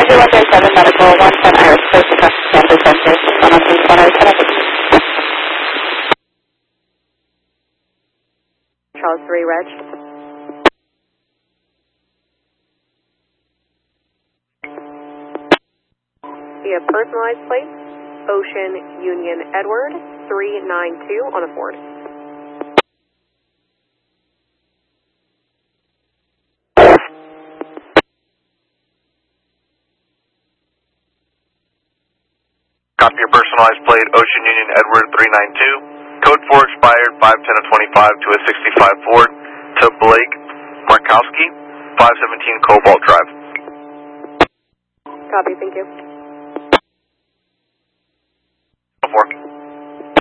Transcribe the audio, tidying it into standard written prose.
137 Medical, 110 Iris Coast, Kansas Destination, 131 Charles 3, Reg. Via personalized plate, Ocean Union Edward, 392 on a Ford. Copy your personalized plate, Ocean Union Edward 392. Code 4 expired 5/10/25 to a 65 Ford to Blake Markowski, 517 Cobalt Drive. Copy, thank you. 4.